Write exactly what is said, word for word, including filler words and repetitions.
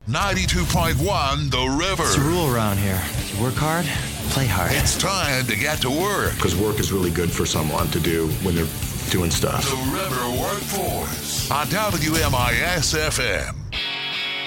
ninety-two point one The River. It's a rule around here. You work hard, play hard. It's time to get to work. Because work is really good for someone to do when they're doing stuff. The River Workforce on W M I S F M.